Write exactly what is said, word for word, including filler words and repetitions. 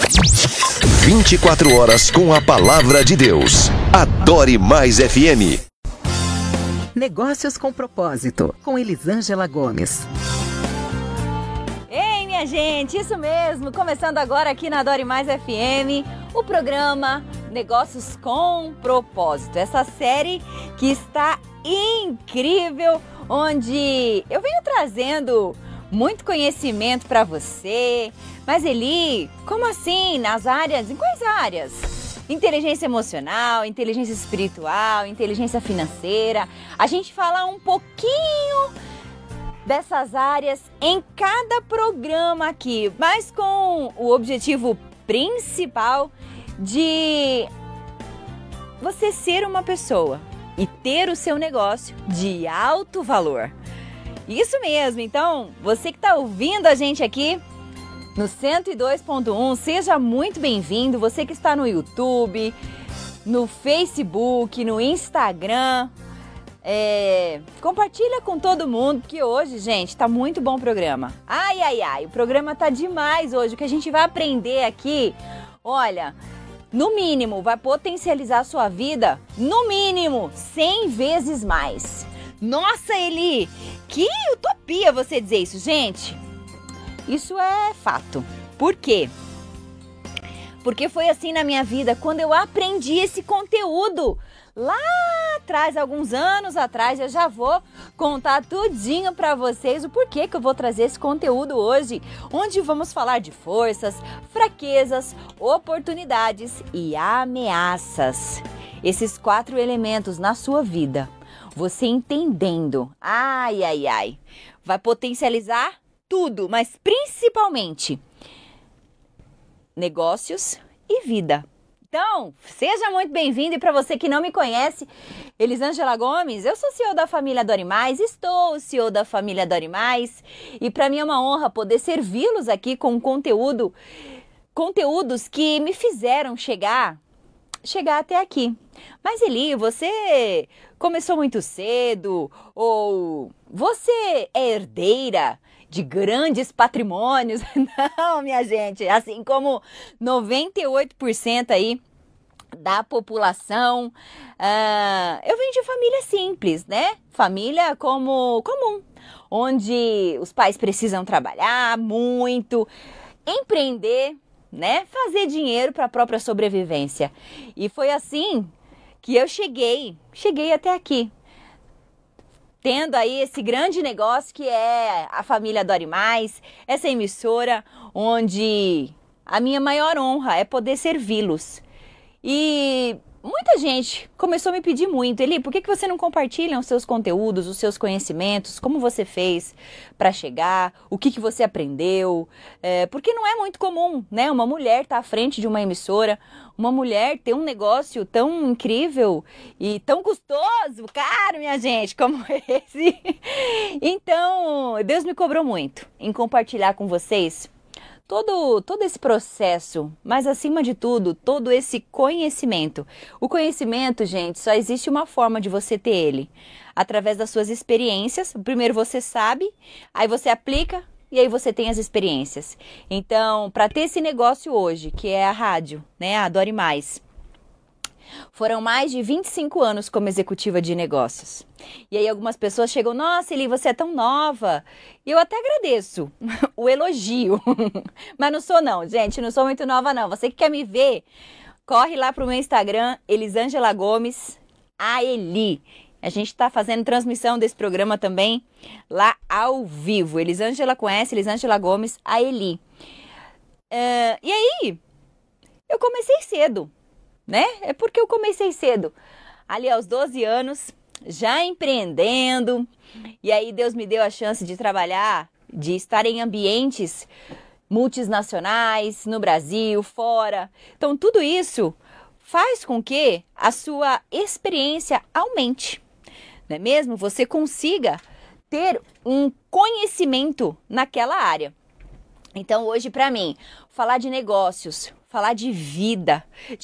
vinte e quatro horas com a palavra de Deus. Adore Mais F M. Negócios com propósito, com Elisângela Gomes. Ei, minha gente, isso mesmo. Começando agora aqui na Adore Mais F M, o programa Negócios com Propósito. Essa série que está incrível, onde eu venho trazendo muito conhecimento para você. Mas Eli, como assim? Nas áreas? Em quais áreas? Inteligência emocional, inteligência espiritual, inteligência financeira. A gente fala um pouquinho dessas áreas em cada programa aqui, mas com o objetivo principal de você ser uma pessoa e ter o seu negócio de alto valor. Isso mesmo, então você que está ouvindo a gente aqui no cento e dois ponto um, seja muito bem-vindo. Você que está no YouTube, no Facebook, no Instagram, é, compartilha com todo mundo, que hoje, gente, tá muito bom o programa. Ai, ai, ai, o programa tá demais hoje. O que a gente vai aprender aqui, olha, no mínimo, vai potencializar a sua vida, no mínimo, cem vezes mais. Nossa, Eli, que utopia você dizer isso, gente. Isso é fato. Por quê? Porque foi assim na minha vida, quando eu aprendi esse conteúdo. Lá atrás, alguns anos atrás, eu já vou contar tudinho para vocês o porquê que eu vou trazer esse conteúdo hoje, onde vamos falar de forças, fraquezas, oportunidades e ameaças. Esses quatro elementos na sua vida, você entendendo, ai, ai, ai, vai potencializar tudo, mas principalmente negócios e vida. Então, seja muito bem-vindo, e para você que não me conhece, Elisângela Gomes, eu sou C E O da família Adore Mais, estou C E O da família Adore Mais, e para mim é uma honra poder servi-los aqui com conteúdo, conteúdos que me fizeram chegar, chegar até aqui. Mas Eli, você começou muito cedo, ou você é herdeira de grandes patrimônios? Não, minha gente, assim como noventa e oito por cento aí da população, uh, eu venho de família simples, né? Família como comum, onde os pais precisam trabalhar muito, empreender, né? Fazer dinheiro para a própria sobrevivência. E foi assim que eu cheguei, cheguei até aqui, tendo aí esse grande negócio que é a família Adore Mais, essa emissora onde a minha maior honra é poder servi-los. E muita gente começou a me pedir muito, Eli, por que que você não compartilha os seus conteúdos, os seus conhecimentos, como você fez para chegar, o que que você aprendeu, é, porque não é muito comum, né, uma mulher estar à frente de uma emissora, uma mulher ter um negócio tão incrível e tão custoso, caro, minha gente, como esse. Então, Deus me cobrou muito em compartilhar com vocês Todo, todo esse processo, mas acima de tudo, todo esse conhecimento. O conhecimento, gente, só existe uma forma de você ter ele. Através das suas experiências. Primeiro você sabe, aí você aplica e aí você tem as experiências. Então, para ter esse negócio hoje, que é a rádio, né, a Adore Mais, foram mais de vinte e cinco anos como executiva de negócios. E aí algumas pessoas chegam, nossa, Eli, você é tão nova. E eu até agradeço o elogio. Mas não sou não, gente, não sou muito nova não. Você que quer me ver, corre lá pro meu Instagram, Elisângela Gomes, a Eli. A gente tá fazendo transmissão desse programa também lá ao vivo. Elisângela conhece, Elisângela Gomes, a Eli. Uh, e aí, eu comecei cedo. Né? É porque eu comecei cedo, ali aos doze anos, já empreendendo, e aí Deus me deu a chance de trabalhar, de estar em ambientes multinacionais, no Brasil, fora. Então tudo isso faz com que a sua experiência aumente, não é mesmo? Você consiga ter um conhecimento naquela área. Então hoje, para mim, falar de negócios, falar de vida,